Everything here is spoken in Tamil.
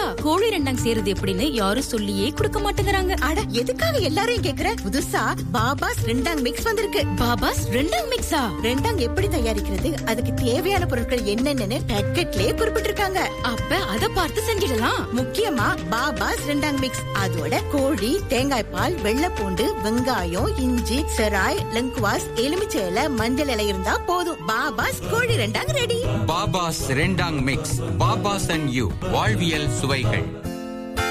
கோழி ரெண்டாங் செய்யறது எப்படின்னு யாரும் சொல்லியே கொடுக்க மாட்டேங்கிறாங்க. அட, எதுக்காக எல்லாரையும் கேக்குற? புதுசா பாபாஸ் ரெண்டாங் மிக்ஸ் வந்திருக்கு. பாபாஸ் ரெண்டாங் மிக்ஸா? ரெண்டாங் எப்படி தயாரிக்கிறது, அதுக்கு தேவையான பொருட்கள் என்னென்னு பேக்கெட்லயே குறிப்பிட்டிருக்காங்க. அப்ப அத பார்த்து செஞ்சிடலாம். முக்கியமா பாபாஸ் ரெண்டாங் மிக்ஸ், அதோட கோழி, தேங்காய் பால், வெள்ளைப்பூண்டு, வெங்காயம், இஞ்சி, செராய், லங்குவாஸ், எலுமிச்சை இலை, மஞ்சள் இலை இருந்தா போதும். பாபாஸ் கோழி ரெண்டாங் ரெடி. பாபாஸ் ரெண்டாங் மிக்ஸ். பாபாஸ் அண்ட் யூ, வாழ்வியல் சுவைகள்.